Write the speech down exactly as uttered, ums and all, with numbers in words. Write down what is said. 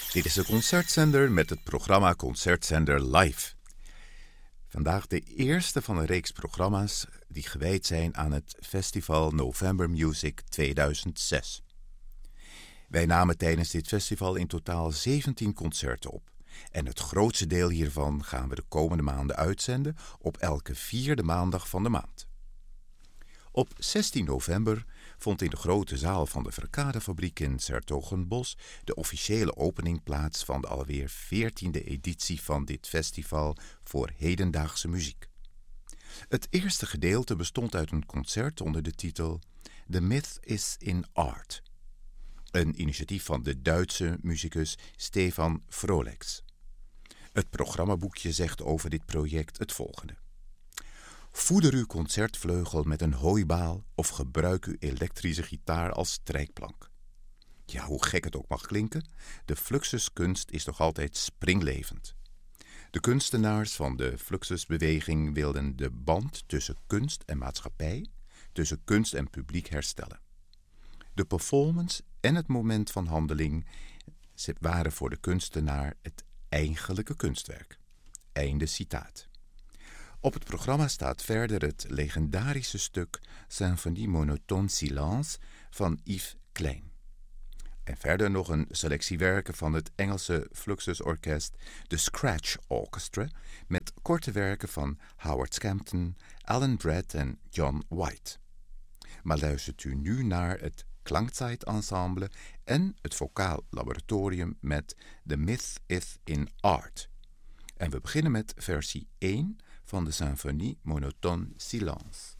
Dit is de Concertzender met het programma Concertzender Live. Vandaag de eerste van een reeks programma's die gewijd zijn aan het festival November Music tweeduizend zes. Wij namen tijdens dit festival in totaal zeventien concerten op. En het grootste deel hiervan gaan we de komende maanden uitzenden op elke vierde maandag van de maand. Op zestien november vond in de grote zaal van de Verkadefabriek in 's-Hertogenbosch de officiële opening plaats van de alweer veertiende editie van dit festival voor hedendaagse muziek. Het eerste gedeelte bestond uit een concert onder de titel The Myth is in Art, een initiatief van de Duitse muzikus Stefan Frolex. Het programmaboekje zegt over dit project het volgende. Voeder uw concertvleugel met een hooibaal of gebruik uw elektrische gitaar als strijkplank. Ja, hoe gek het ook mag klinken, de Fluxuskunst is nog altijd springlevend. De kunstenaars van de Fluxusbeweging wilden de band tussen kunst en maatschappij, tussen kunst en publiek herstellen. De performance en het moment van handeling waren voor de kunstenaar het eigenlijke kunstwerk. Einde citaat. Op het programma staat verder het legendarische stuk Symphonie monotone silence van Yves Klein. En verder nog een selectie werken van het Engelse Fluxusorkest, de Scratch Orchestra, met korte werken van Howard Scampton, Alan Brett en John White. Maar luistert u nu naar het Klangzeit-ensemble en het Vocaal Laboratorium met The Myth is in Art. En we beginnen met versie één van de Symphonie monotone silence.